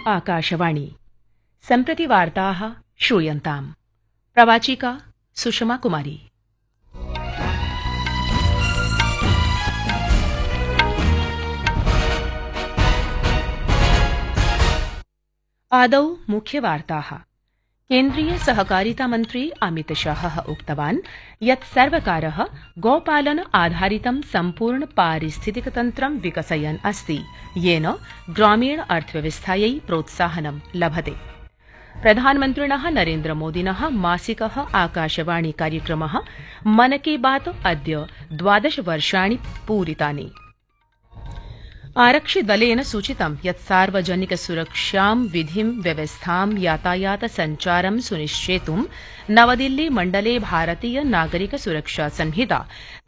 आकाशवाणी सम्प्रति वार्ताः श्रूयन्ताम्। प्रवाचिका सुषमा कुमारी। आदौ मुख्यवार्ताः। केन्द्रीय सहकारिता मन्त्री अमित शाहः उक्तवान् यत् सर्वकारः गोपालन आधारितं सम्पूर्ण पारिस्थितिकतन्त्रं विकसयन् अस्ति, येन ग्रामीण अर्थव्यवस्थायै प्रोत्साहनं लभते। प्रधानमन्त्रिणः नरेन्द्रमोदिनः मासिकः आकाशवाणी कार्यक्रमः मन की बात अद्य 12 वर्षाणि पूरितानि। आरक्षिदलेन सूचितं यत् सार्वजनिक सुरक्षां विधिं व्यवस्थां यातायात सञ्चारं सुनिश्चेतुं नवदिल्ली मण्डले भारतीय नागरिक सुरक्षा संहिता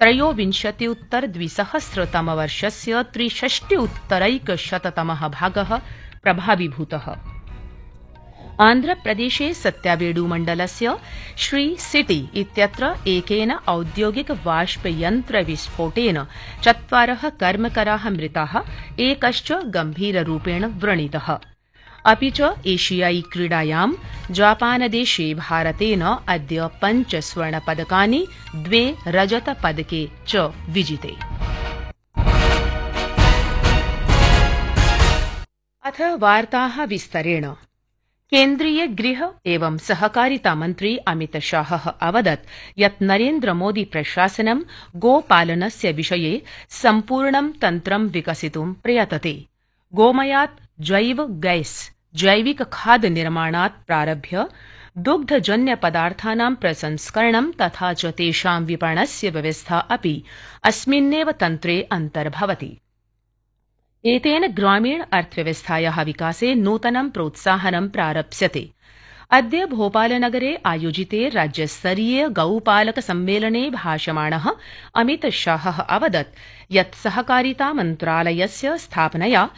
23-उत्तर-2000 63-उत्तरैकशततमः भागः प्रभावीभूतः। आन्ध्रप्रदेशे सत्यावेडु मण्डलस्य श्री सिटी इत्यत्र एकेन औद्योगिक वाष्पयन्त्र विस्फोटेन 4 कर्मकराः मृताः, एकश्च गम्भीररूपेण व्रणितः। अपि च एशियाई क्रीडायां जापानदेशे भारतेन अद्य 5 स्वर्णपदकानि 2 रजतपदके च विजिते। अथ वार्ताः विस्तरेण। केन्द्रीय गृह एवं सहकारिता मन्त्री अमित शाहः अवदत् यत् नरेन्द्रमोदी प्रशासनं गोपालनस्य विषये सम्पूर्णं तन्त्रं विकसितुं प्रयतते। गोमयात् जैव गैस्, जैविक खाद्य निर्माणात् प्रारभ्य दुग्धजन्य पदार्थानां प्रसंस्करणं तथा च तेषां विपणस्य व्यवस्था अपि अस्मिन्नेव तन्त्रे अन्तर्भवति। एतेन ग्रामीण अर्थव्यवस्थायाः विकासे नूतनं प्रोत्साहनं प्रारप्स्यते। अद्य भोपालनगरे आयोजिते राज्यस्तरीय गौपालक सम्मेलने भाषमाणः अमित शाहः अवदत् यत् सहकारिता मन्त्रालयस्य स्थापनया